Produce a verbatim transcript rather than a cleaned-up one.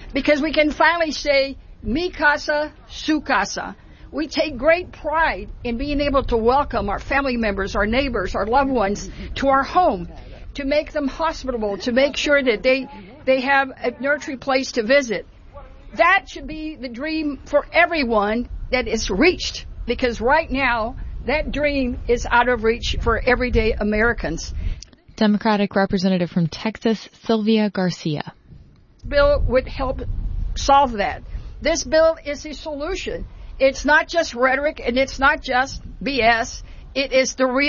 because we can finally say, mi casa, su casa. We take great pride in being able to welcome our family members, our neighbors, our loved ones to our home, to make them hospitable, to make sure that they, they have a nurturing place to visit. That should be the dream for everyone that is reached, because right now that dream is out of reach for everyday Americans. Democratic Representative from Texas, Sylvia Garcia. Bill would help solve that. This bill is a solution. It's not just rhetoric, and it's not just B S. It is the real